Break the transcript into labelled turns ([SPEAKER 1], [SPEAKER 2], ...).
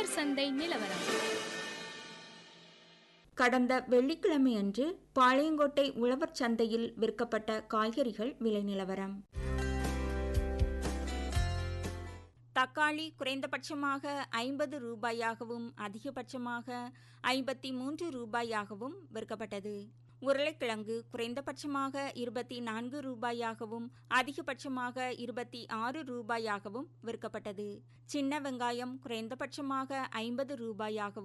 [SPEAKER 1] சந்தை நிலவரம்.
[SPEAKER 2] கடந்த வெள்ளிக்கிழமையன்று பாளையங்கோட்டை உழவர் சந்தையில் விற்கப்பட்ட காய்கறிகள் விலை நிலவரம். தக்காளி குறைந்தபட்சமாக 50 ரூபாயாகவும் அதிகபட்சமாக 53 ரூபாயாகவும் விற்கப்பட்டது. உருளைக்கிழங்கு குறைந்தபட்சமாக 24 ரூபாயாகவும் அதிகபட்சமாக 26 ரூபாயாகவும் விற்கப்பட்டது. சின்ன வெங்காயம் குறைந்தபட்சமாக 50 ரூபாயாகவும்